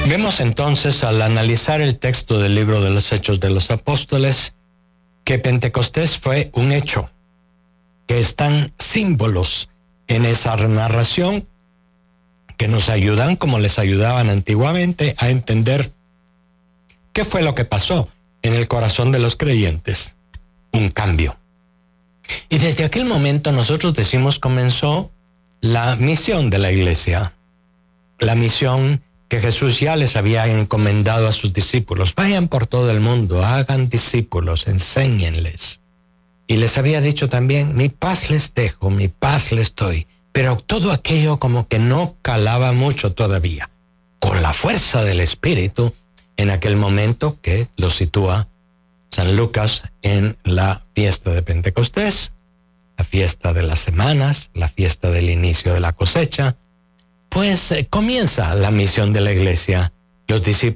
Vemos entonces, al analizar el texto del libro de los Hechos de los Apóstoles, que Pentecostés fue un hecho, que están símbolos en esa narración que nos ayudan, como les ayudaban antiguamente, a entender qué fue lo que pasó en el corazón de los creyentes. Un cambio. Y desde aquel momento nosotros decimos comenzó la misión de la iglesia, la misión que Jesús ya les había encomendado a sus discípulos. Vayan por todo el mundo, hagan discípulos, enséñenles. Y les había dicho también, mi paz les dejo, mi paz les doy. Pero todo aquello como que no calaba mucho todavía. Con la fuerza del Espíritu, en aquel momento que lo sitúa San Lucas en la fiesta de Pentecostés, la fiesta de las semanas, la fiesta del inicio de la cosecha, pues comienza la misión de la iglesia. Los discípulos